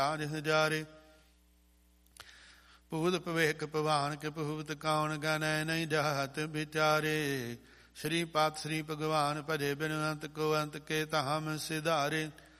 ਰਾਜ ਹਜ਼ਾਰੇ। ਭੂਤ ਭਵੇਖ ਭਵਾਨ ਕੇ ਭੂਤ ਕੌਣ ਗਨੈ ਨਹੀਂ ਜਾਤ ਵਿਚਾਰੇ। ਸ਼੍ਰੀ ਪਾਤ ਸ਼੍ਰੀ ਭਗਵਾਨ ਭਜੇ ਬਿਨ ਅੰਤ ਕੋ ਅੰਤ ਕੇ ਧਾਮ ਸਿਧਾਰੇ।